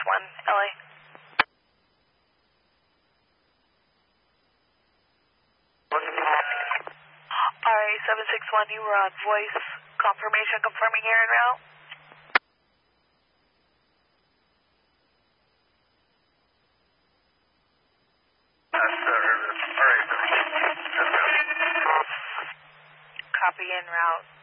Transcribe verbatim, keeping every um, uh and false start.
one, L A. R A seven six one, you were on voice confirmation confirming air and route. Copy en route.